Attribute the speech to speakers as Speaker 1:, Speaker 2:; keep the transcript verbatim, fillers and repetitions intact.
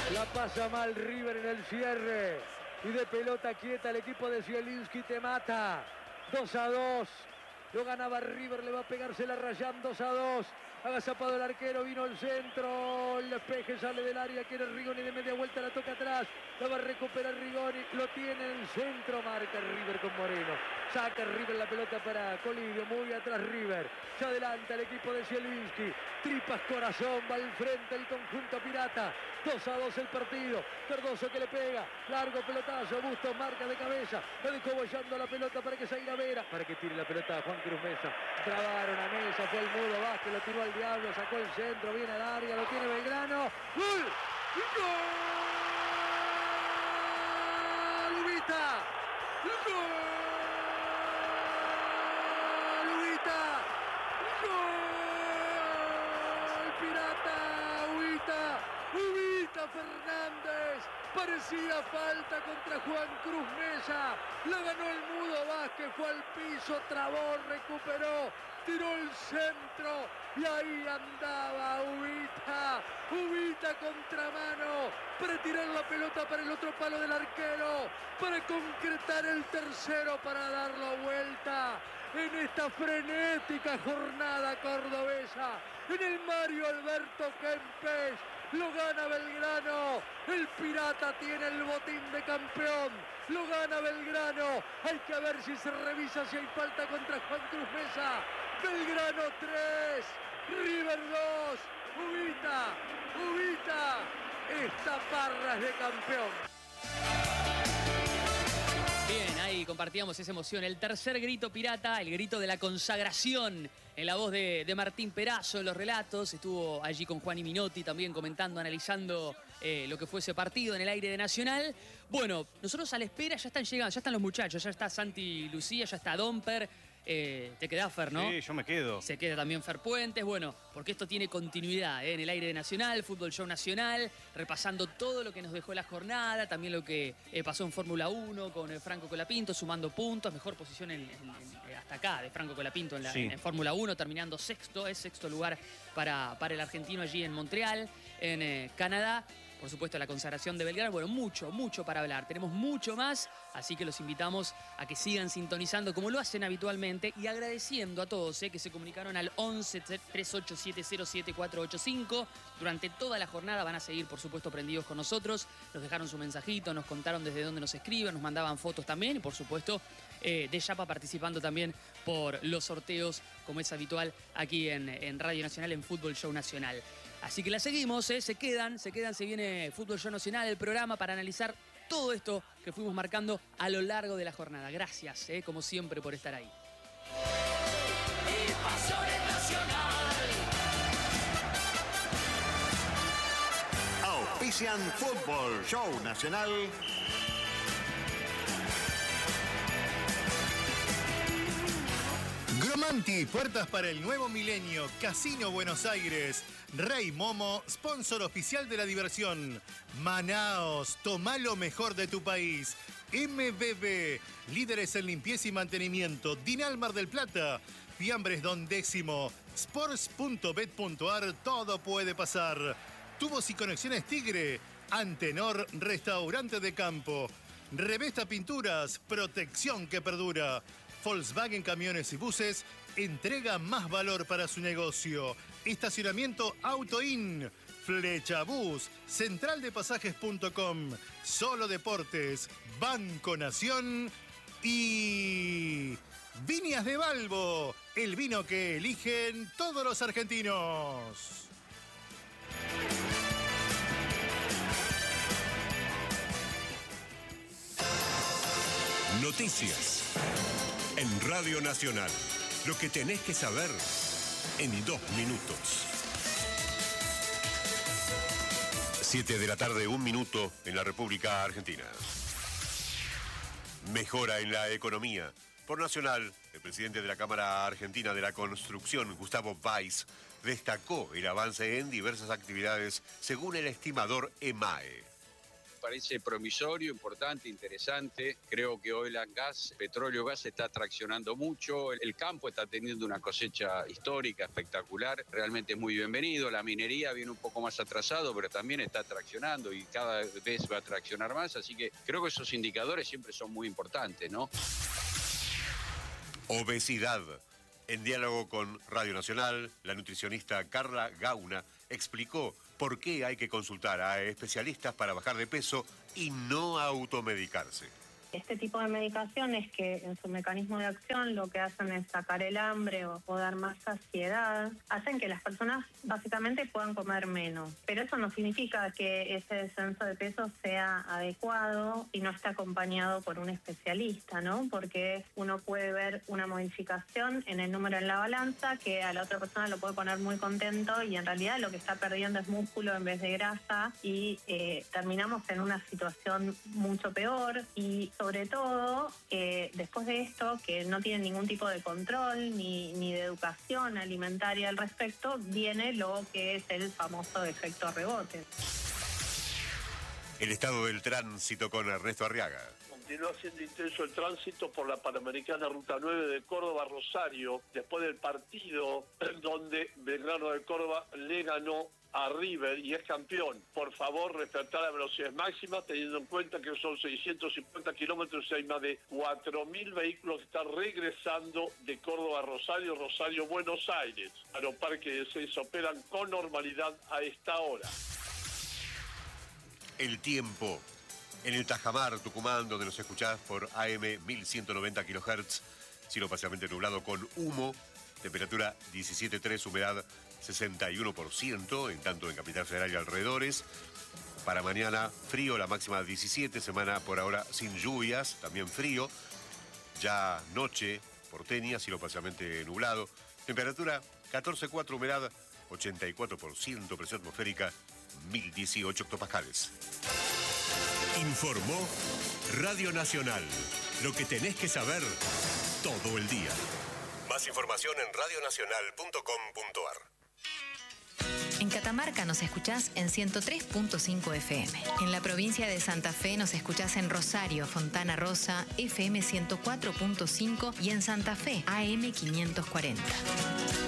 Speaker 1: La pasa mal River en el cierre. Y de pelota quieta el equipo de Zielinski te mata. dos a dos. Lo ganaba River, le va a pegársela Rayán, dos a dos. Agazapado el arquero, vino el centro. El despeje sale del área, quiere Rigoni de media vuelta, la toca atrás. La va a recuperar Rigoni, lo tiene en el centro, marca River con Moreno. Saca River la pelota para Colidio, muy atrás River. Se adelanta el equipo de Zielinski. Tripas corazón, va al frente el conjunto pirata. dos a dos el partido. Cardoso que le pega, largo pelotazo, Bustos marca de cabeza. Va descobollando la pelota para que salga Vera, para que tire la pelota a Juan Cruz Mesa. Trabaron a Mesa, fue el Mudo Vázquez, lo tiró al diablo, sacó el centro, viene al área, lo tiene Belgrano. ¡Gol! ¡Gol! ¡Ubita! ¡Gol! ¡Ubita! ¡Gol! ¡Pirata! ¡Ubita! ¡Ubita Fernández! Parecía falta contra Juan Cruz Mesa. La ganó el Mudo Vázquez, fue al piso, trabó, recuperó, tiró el centro y ahí andaba Ubita. Ubita contramano para tirar la pelota para el otro palo del arquero, para concretar el tercero, para dar la vuelta en esta frenética jornada cordobesa. En el Mario Alberto Kempes lo gana Belgrano. El Pirata tiene el botín de campeón. Lo gana Belgrano. Hay que ver si se revisa si hay falta contra Juan Cruz Mesa. Belgrano tres, River dos. Ubita, Ubita. Esta parra es de campeón.
Speaker 2: Bien, ahí compartíamos esa emoción. El tercer grito pirata, el grito de la consagración, en la voz de, de Martín Perazo en los relatos. Estuvo allí con Juan y Minotti también comentando, analizando eh, lo que fue ese partido en el aire de Nacional. Bueno, nosotros a la espera, ya están llegando, ya están los muchachos, ya está Santi Lucía, ya está Domper. Eh, te quedás, Fer, ¿no?
Speaker 3: Sí, yo me quedo.
Speaker 2: Se queda también Fer Puentes, bueno, porque esto tiene continuidad ¿eh? en el aire de Nacional, Fútbol Show Nacional, repasando todo lo que nos dejó la jornada, también lo que eh, pasó en Fórmula uno con eh, Franco Colapinto, sumando puntos, mejor posición en, en, en, hasta acá de Franco Colapinto en, la,
Speaker 3: sí.
Speaker 2: en, en Fórmula uno, terminando sexto, es sexto lugar para, para el argentino allí en Montreal, en eh, Canadá. Por supuesto, la consagración de Belgrano. Bueno, mucho, mucho para hablar. Tenemos mucho más, así que los invitamos a que sigan sintonizando como lo hacen habitualmente y agradeciendo a todos eh, que se comunicaron al once, tres ocho siete cero siete cuatro ocho cinco. Durante toda la jornada van a seguir, por supuesto, prendidos con nosotros. Nos dejaron su mensajito, nos contaron desde dónde nos escriben, nos mandaban fotos también y, por supuesto, eh, de Yapa participando también por los sorteos, como es habitual aquí en, en Radio Nacional, en Fútbol Show Nacional. Así que la seguimos, ¿eh? se quedan, se quedan, se viene Fútbol Show Nacional, el programa para analizar todo esto que fuimos marcando a lo largo de la jornada. Gracias, ¿eh? como siempre, por estar ahí.
Speaker 4: Auspician Fútbol Show Nacional.
Speaker 5: Gromanti, puertas para el nuevo milenio. Casino Buenos Aires. Rey Momo, sponsor oficial de la diversión. Manaos, toma lo mejor de tu país. M B B, líderes en limpieza y mantenimiento. Dinal Mar del Plata. Fiambres Don Décimo. Sports punto bet punto ar, todo puede pasar. Tubos y conexiones Tigre. Antenor, restaurante de campo. Revesta Pinturas, protección que perdura. Volkswagen Camiones y Buses entrega más valor para su negocio. Estacionamiento AutoIn, Flecha Bus, central de pasajes punto com, Solo Deportes, Banco Nación y Viñas de Balbo, el vino que eligen todos los argentinos.
Speaker 6: Noticias en Radio Nacional. Lo que tenés que saber en dos minutos. Siete de la tarde, un minuto en la República Argentina. Mejora en la economía. Por Nacional, el presidente de la Cámara Argentina de la Construcción, Gustavo Weiss, destacó el avance en diversas actividades según el estimador EMAE.
Speaker 3: parece promisorio, importante, interesante. Creo que oil and gas, petróleo gas está traccionando mucho. El campo está teniendo una cosecha histórica, espectacular. Realmente es muy bienvenido. La minería viene un poco más atrasado, pero también está traccionando y cada vez va a traccionar más. Así que creo que esos indicadores siempre son muy importantes, ¿no?
Speaker 6: Obesidad. En diálogo con Radio Nacional, la nutricionista Carla Gauna explicó por qué hay que consultar a especialistas para bajar de peso y no automedicarse.
Speaker 7: Este tipo de medicaciones que en su mecanismo de acción lo que hacen es sacar el hambre o, o dar más saciedad, hacen que las personas básicamente puedan comer menos. Pero eso no significa que ese descenso de peso sea adecuado y no esté acompañado por un especialista, ¿no? Porque uno puede ver una modificación en el número en la balanza que a la otra persona lo puede poner muy contento y en realidad lo que está perdiendo es músculo en vez de grasa y eh, terminamos en una situación mucho peor y sobre todo, eh, después de esto, que no tienen ningún tipo de control ni, ni de educación alimentaria al respecto, viene lo que es el famoso efecto rebote.
Speaker 6: El estado del tránsito con Ernesto Arriaga.
Speaker 8: Continúa siendo intenso el tránsito por la Panamericana Ruta nueve de Córdoba a Rosario, después del partido donde Belgrano de Córdoba le ganó a River y es campeón. Por favor, respetar la velocidad máxima, teniendo en cuenta que son seiscientos cincuenta kilómetros y hay más de cuatro mil vehículos que están regresando de Córdoba a Rosario, Rosario, Buenos Aires. Aeroparque de Seis operan con normalidad a esta hora.
Speaker 6: El tiempo. En el Tajamar, Tucumán, donde nos escuchás por A M mil ciento noventa kilohertz, cielo parcialmente nublado con humo, temperatura diecisiete punto tres, humedad sesenta y uno por ciento, en tanto en Capital Federal y alrededores. Para mañana, frío, la máxima diecisiete, semana por ahora sin lluvias, también frío. Ya noche, porteña, cielo parcialmente nublado. Temperatura catorce punto cuatro, humedad ochenta y cuatro por ciento, presión atmosférica mil dieciocho hectopascales. Informó Radio Nacional. Lo que tenés que saber todo el día. Más información en radio nacional punto com punto ar.
Speaker 9: En Catamarca nos escuchás en ciento tres punto cinco F M. En la provincia de Santa Fe nos escuchás en Rosario, Fontana Rosa, F M ciento cuatro punto cinco y en Santa Fe, A M quinientos cuarenta.